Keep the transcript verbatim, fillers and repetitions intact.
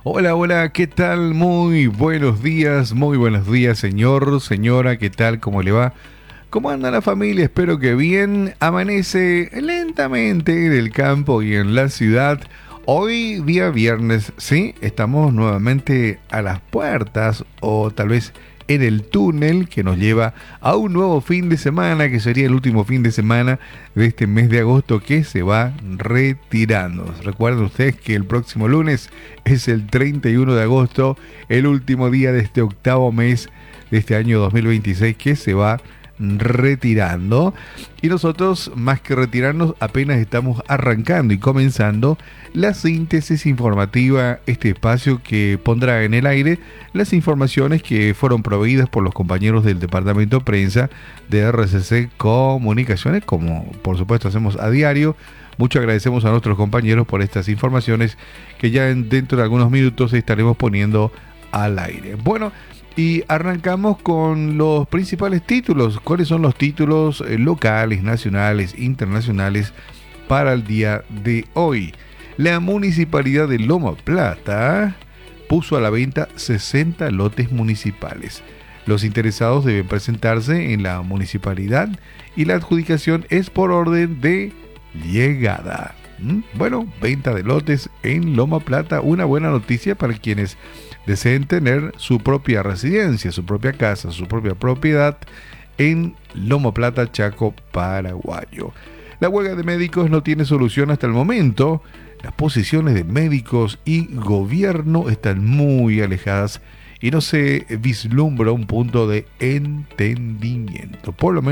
Hola, hola, ¿qué tal? Muy buenos días, muy buenos días, señor, señora, ¿qué tal? ¿Cómo le va? ¿Cómo anda la familia? Espero que bien. Amanece lentamente en el campo y en la ciudad. Hoy, día viernes, sí, estamos nuevamente a las puertas o tal vez en el túnel que nos lleva a un nuevo fin de semana, que sería el último fin de semana de este mes de agosto que se va retirando. Recuerden ustedes que el próximo lunes es el treinta y uno de agosto, el último día de este octavo mes de este año dos mil veintiséis que se va retirando, y nosotros más que retirarnos apenas estamos arrancando y comenzando la síntesis informativa, este espacio que pondrá en el aire las informaciones que fueron proveídas por los compañeros del departamento de prensa de R C C Comunicaciones, como por supuesto hacemos a diario. Mucho agradecemos a nuestros compañeros por estas informaciones que ya en, dentro de algunos minutos estaremos poniendo al aire. Bueno, y arrancamos con los principales títulos. ¿Cuáles son los títulos eh, locales, nacionales, internacionales para el día de hoy? La Municipalidad de Loma Plata puso a la venta sesenta lotes municipales. Los interesados deben presentarse en la municipalidad y la adjudicación es por orden de llegada. ¿Mm? Bueno, venta de lotes en Loma Plata, una buena noticia para quienes deseen tener su propia residencia, su propia casa, su propia propiedad en Loma Plata, Chaco, Paraguayo. La huelga de médicos no tiene solución hasta el momento. Las posiciones de médicos y gobierno están muy alejadas y no se vislumbra un punto de entendimiento. Por lo menos